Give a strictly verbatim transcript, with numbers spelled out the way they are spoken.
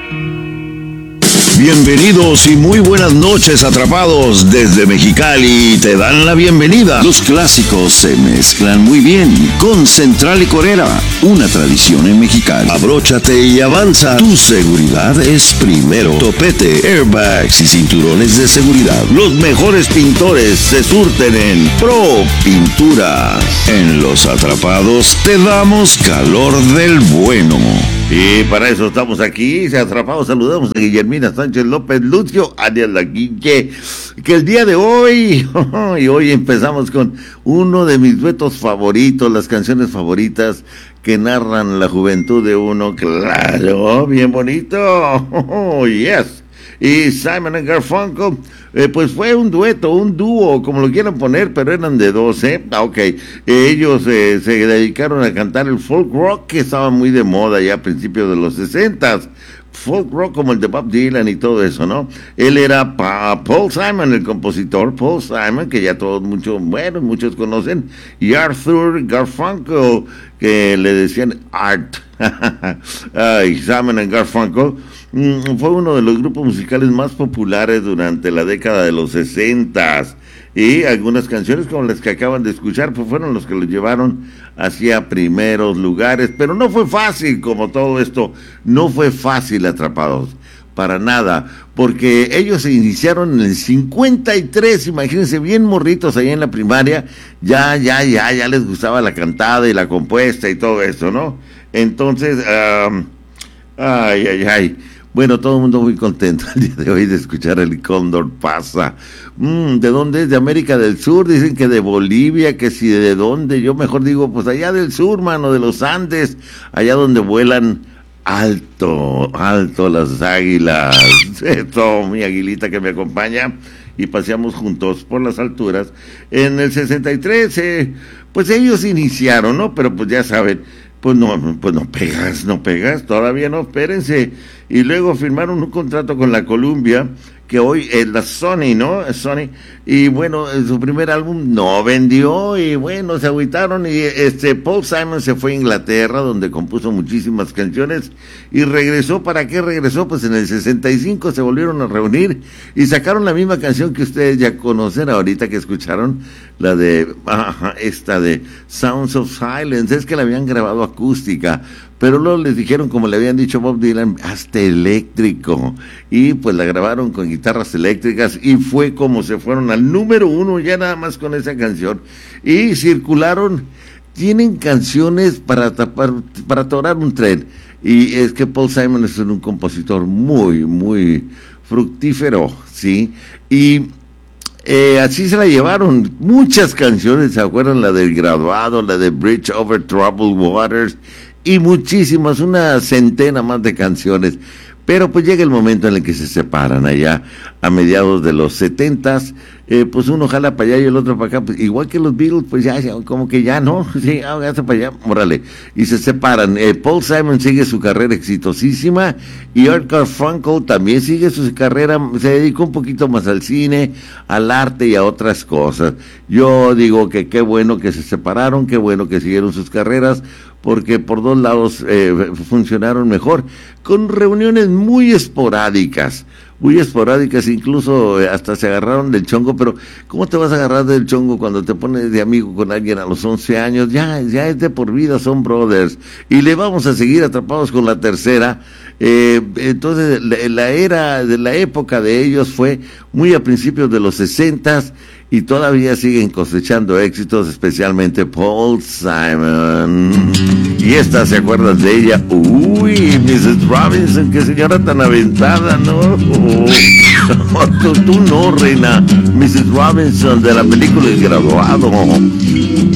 Bienvenidos y muy buenas noches, atrapados. Desde Mexicali te dan la bienvenida. Los clásicos se mezclan muy bien con Central Licorera, una tradición en Mexicali. Abróchate y avanza. Tu seguridad es primero. Topete, airbags y cinturones de seguridad. Los mejores pintores se surten en Pro Pintura. En Los Atrapados te damos calor del bueno. Y para eso estamos aquí, se Atrapados, saludamos a Guillermina Sánchez López, Lucio Arias La Guille, que el día de hoy, y hoy empezamos con uno de mis duetos favoritos, las canciones favoritas que narran la juventud de uno, claro, bien bonito, oh, yes. Y Simon and Garfunkel, eh, pues fue un dueto, un dúo, como lo quieran poner, pero eran de dos, ¿eh? Ah, ok. Eh, ellos eh, se dedicaron a cantar el folk rock que estaba muy de moda ya a principios de los sesentas. Folk rock como el de Bob Dylan y todo eso, ¿no? Él era pa Paul Simon, el compositor, Paul Simon, que ya todos muchos, bueno, muchos conocen, y Arthur Garfunkel, que le decían Art. Ay, Simon and Garfunkel mm, fue uno de los grupos musicales más populares durante la década de los sesentas. Y algunas canciones como las que acaban de escuchar pues fueron los que los llevaron hacia primeros lugares, pero no fue fácil, como todo esto, no fue fácil, Atrapados, para nada, porque ellos se iniciaron en el cincuenta y tres, imagínense, bien morritos ahí en la primaria, ya, ya, ya, ya les gustaba la cantada y la compuesta y todo eso, ¿no? Entonces, um, ay, ay, ay. Bueno, todo el mundo muy contento el día de hoy de escuchar el Cóndor Pasa. Mm, ¿De dónde es? De América del Sur, dicen que de Bolivia, que si de dónde, yo mejor digo, pues allá del sur, mano, de los Andes, allá donde vuelan alto, alto las águilas. Esto, mi aguilita que me acompaña, y paseamos juntos por las alturas. En el sesenta y tres, eh, pues ellos iniciaron, ¿no? Pero pues ya saben, pues no, pues no pegas, no pegas, todavía no, espérense. Y luego firmaron un contrato con la Columbia, que hoy es la Sony, ¿no? Sony, y bueno, su primer álbum no vendió, y bueno, se agüitaron, y este Paul Simon se fue a Inglaterra, donde compuso muchísimas canciones, y regresó. ¿Para qué regresó? Pues en el sesenta y cinco se volvieron a reunir, y sacaron la misma canción que ustedes ya conocen ahorita que escucharon, la de, ajá, esta de Sounds of Silence, es que la habían grabado acústica, pero luego les dijeron, como le habían dicho Bob Dylan, hasta eléctrico, y pues la grabaron con guitarras eléctricas, y fue como se fueron al número uno, ya nada más con esa canción, y circularon. Tienen canciones para tapar, para atorar un tren, y es que Paul Simon es un compositor muy, muy fructífero, ¿sí? Y Eh, así se la llevaron, muchas canciones, ¿se acuerdan? La del Graduado, la de Bridge Over Troubled Waters, y muchísimas, una centena más de canciones. Pero pues llega el momento en el que se separan allá a mediados de los setentas, eh, pues uno jala para allá y el otro para acá, pues igual que los Beatles, pues ya, ya como que ya no, sí, hágase para allá, órale, y se separan. eh, Paul Simon sigue su carrera exitosísima, y Art Garfunkel también sigue su carrera, se dedicó un poquito más al cine, al arte y a otras cosas. Yo digo que qué bueno que se separaron, qué bueno que siguieron sus carreras, porque por dos lados eh, funcionaron mejor, con reuniones muy esporádicas, muy esporádicas, incluso eh, hasta se agarraron del chongo. Pero ¿cómo te vas a agarrar del chongo cuando te pones de amigo con alguien a los once años? Ya, ya es de por vida, son brothers, y le vamos a seguir Atrapados con la tercera. Eh, entonces la, la era, de la época de ellos fue muy a principios de los sesentas, y todavía siguen cosechando éxitos, especialmente Paul Simon. Y esta, ¿se acuerdan de ella? Uy, missus Robinson, qué señora tan aventada, ¿no? Oh, tú, tú no, reina. missus Robinson, de la película El Graduado.